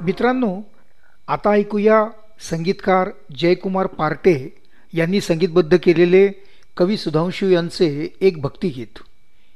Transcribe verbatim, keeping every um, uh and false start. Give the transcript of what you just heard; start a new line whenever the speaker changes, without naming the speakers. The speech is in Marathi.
मित्रांनो, आता ऐकूया संगीतकार जयकुमार पार्टे यांनी संगीतबद्ध केलेले कवी सुधांशू यांचे एक भक्तिगीत.